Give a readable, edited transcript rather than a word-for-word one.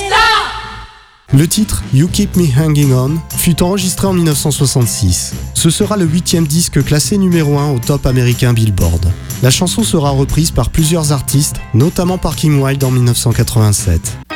Le titre You Keep Me Hanging On fut enregistré en 1966. Ce sera le 8e disque classé numéro 1 au top américain Billboard. La chanson sera reprise par plusieurs artistes, notamment par Kim Wilde en 1987.